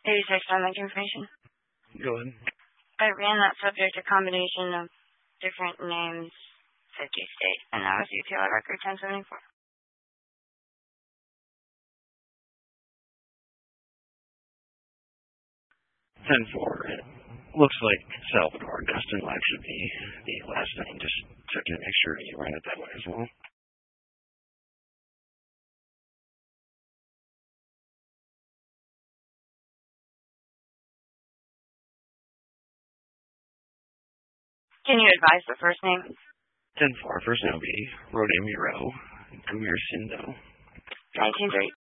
86 on information. Go ahead. I ran that subject a combination of different names, 50 state, and that was UTI record 1074. 10-4. Looks like Salvador Dustin Lake should be the last name. Just checking to make sure you ran it that way as well. Can you advise the first name? 10-4. First name will be Rodamiro Gumircindo. 1930.